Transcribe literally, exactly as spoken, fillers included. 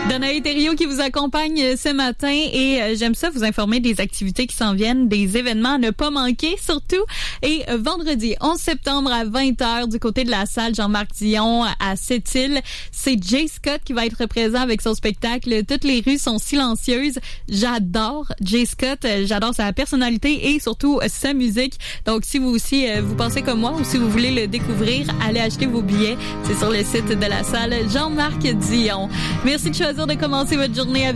Danae Thériault qui vous accompagne ce matin et euh, j'aime ça vous informer des activités qui s'en viennent, des événements à ne pas manquer surtout. Et euh, vendredi onze septembre à vingt heures du côté de la salle Jean-Marc Dion à Sept-Îles, c'est Jay Scott qui va être présent avec son spectacle Toutes les rues sont silencieuses. J'adore Jay Scott, j'adore sa personnalité et surtout euh, sa musique. Donc si vous aussi euh, vous pensez comme moi ou si vous voulez le découvrir, allez acheter vos billets. C'est sur le site de la salle Jean-Marc Dion. Merci de choisir de commencer votre journée avec